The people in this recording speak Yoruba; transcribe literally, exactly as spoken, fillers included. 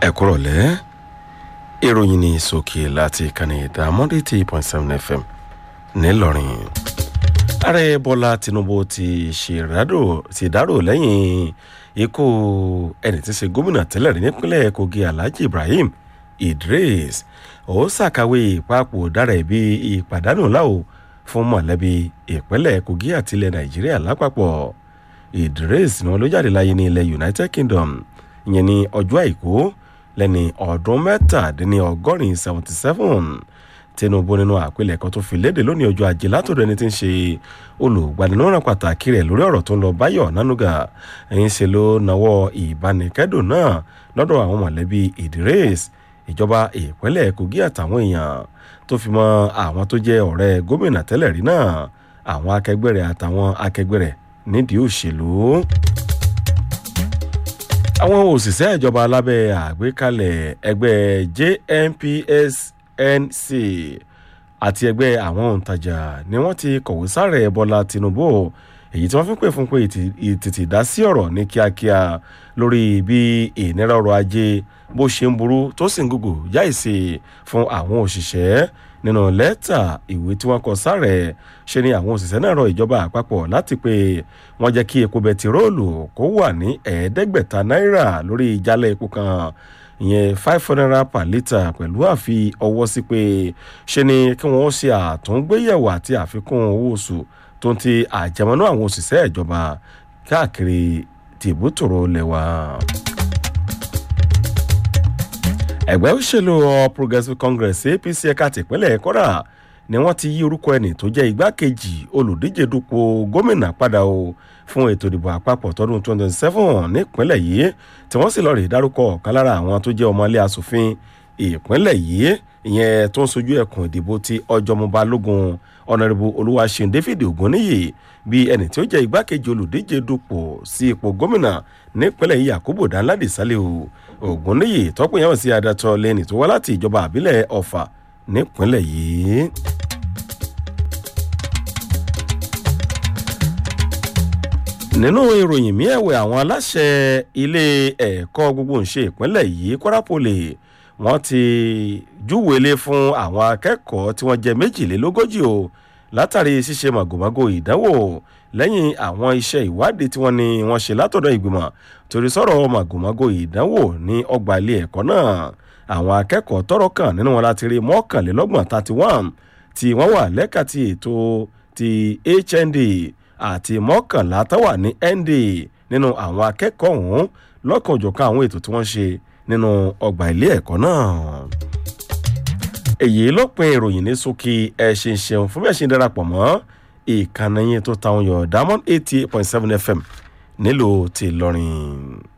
ẹ kúrọ̀lẹ́ ìròyìn ní sókè láti ìkànnì Diamond eighty point seven F M ńìlọrin. ààrẹ bọ́lá tinubu ti ṣèdárò lẹ́yìn ikú ẹni tí í ṣe gómìnà tẹ́lẹ̀ rí nípínlẹ̀ kogi alhaji ibrahim idris. ó ṣàkàwé ìpapòdà rẹ̀ bí ìpàdánù láò fún mọ̀lẹ́bí ìpínlẹ̀ kogi àti ilẹ̀ nàìjíríà lápapọ̀. idris ni wọ́n ló jáde láyé ní ilẹ̀ united kingdom ìyẹn ní ọjọ́ àìkú lẹ́ni ọdún mẹ́tàdínlọ́gọ́rin seventy seven. tinubu nínú àpilẹ̀kọ tó fi léde lónìí ọjọ́ ajé látọ̀dọ̀ ẹni tí ń ṣe olùgbaninímọ̀ràn pàtàkì rẹ̀ lórí ọ̀rọ̀ tó ń lọ báyọ̀ nánúgà ẹ̀yìn ṣe ló nawọ́ ìbánikẹ́dùn náà lọ́dọ̀ àwọn mọ̀lẹ́bí idris, ìjọba ìpínlẹ̀ kogi àtàwọn èèyàn tó fi mọ́ àwọn tó jẹ́ ọ̀rẹ́ gómìnà tẹ́lẹ̀ rí náà, àwọn akẹgbẹ́ rẹ̀ àtàwọn akẹgbẹ́ rẹ̀ nídìí òṣèlú. àwọn òṣìṣẹ́ ìjọba alábẹ́ àgbékalẹ̀ ẹgbẹ́ J N P S N C àti ẹgbẹ́ àwọn òǹtajà ni wọ́n ti kọ̀wé sáàrẹ bọ́lá tinubu, èyí tí wọ́n fi pè fún pé ìtìtì dá sí ọ̀rọ̀ ní kíákíá lórí bí ìnira ọrọ̀ ajé bó ṣe ń burú tó sì ń gògò jáìsí fún àwọn òṣìṣẹ́. nínú lẹ́tà ìwé tí wọ́n kọ sáàrẹ ṣe ni àwọn òṣìṣẹ́ náà rọ ìjọba àpapọ̀ láti pé wọ́n jẹ́ kí epo bẹtiróòlù kó wà ní ẹ̀ẹ́dẹ́gbẹ̀ta náírà lórí ìjálẹ̀ epo kan, ìyẹn five hundred naira per litre, pẹ̀lú àfi ọwọ́ sí pé ṣe ni kí wọ́n ṣe àtúngbéyẹ̀wò àti àfikún owó oṣù tó ń ti àjẹmọ́nú àwọn òṣìṣẹ́ ìjọba káàkiri tìbútòrò lẹ́wà. ẹgbẹ́ òṣèlú All Progressives Congress A P C ẹ̀ka tìpínlẹ̀ Kwara ni wọ́n ti yí orúkọ ẹni tó jẹ́ igbákejì olùdíje dupò gómìnà padà o fún ètò ìdìbò àpapọ̀ tọdún twenty twenty seven nípínlẹ̀ yìí, tí wọ́n sì lọ rí dárúkọ ọ̀kan lára àwọn tó jẹ́ ọmọlé asòfin ìpínlẹ̀ yìí, ìyẹn tó ń sojú ẹkùn ìdìbò ti ọjọ́mú balógun ọ̀nàrẹ́bù olúwaṣeun David Ògúnníyì bí ẹni tí ó jẹ́ igbákejì olùdíje dupò sí ipò gómìnà nípínlẹ̀ yìí Yakubu Danladi Saliu. Ògúnníyì tọ́pọ̀ yẹn sí adatọ̀ lẹ́ni tó wá láti ìjọba àbílẹ̀ Ọ̀fà nípínlẹ̀ yìí. nínú ìròyìn mi ẹ̀wẹ̀, àwọn aláṣẹ ilé ẹ̀kọ́ gbogbo ńṣe ìpínlẹ̀ yìí Kwara Poly wọ́n ti júwèlé fún àwọn akẹ́kọ̀ọ́ tí wọ́n jẹ́ méjìlélógójì o látàrí ṣíṣe màgòmágó ìdánwò lẹ́yìn àwọn iṣẹ́ ìwádìí tí wọ́n ní wọ́n ṣe látọ̀dọ̀ ìgbìmọ̀ torí sọ̀rọ̀ màgòmágó ìdánwò ní ọgbà ilé ẹ̀kọ́ náà. àwọn akẹ́kọ̀ọ́ tọ́rọ̀ kàn nínú wọn láti rí mọ́kànlélọ́gbọ̀n thirty one tí wọ́n wà lẹ́ka ti ètò ti H N D àti mọ́kànlá tó wà ní N D nínú àwọn akẹ́kọ̀ọ́ ọ̀hún lọ́kàn òjọ̀kan àwọn ètò tí wọ́n ṣe nínú ọgbà ilé ẹ̀kọ́ náà. èyí ló pin ìròyìn ní ṣókí. ẹ ṣe ń ṣeun fún bẹ́ẹ̀ ṣe ń darapọ̀ mọ́ ìkànnì yẹn tó ta wọn yọ Diamond eighty eight point seven F M nílùú ti Ìlọrin.